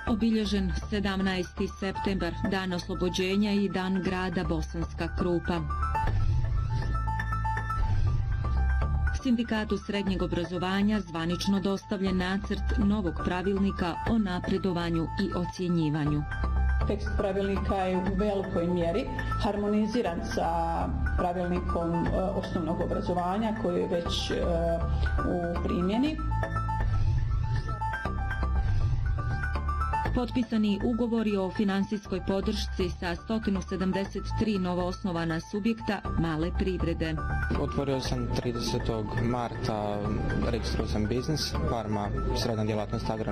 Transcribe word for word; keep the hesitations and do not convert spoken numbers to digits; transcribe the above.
Obilježen sedamnaesti septembar, dan oslobođenja i dan grada Bosanska Krupa. Sindikatu srednjeg obrazovanja zvanično dostavljen nacrt novog pravilnika o napredovanju i ocjenjivanju. Tekst pravilnika je u velikoj mjeri harmoniziran sa pravilnikom osnovnog obrazovanja koji je već u primjeni. Potpisani ugovori o finansijskoj podršci sa sto sedamdeset tri novoosnovana subjekta male privrede. Otvorio sam tridesetog marta, registrovao sam biznis, farma, srednja djelatnost agrarna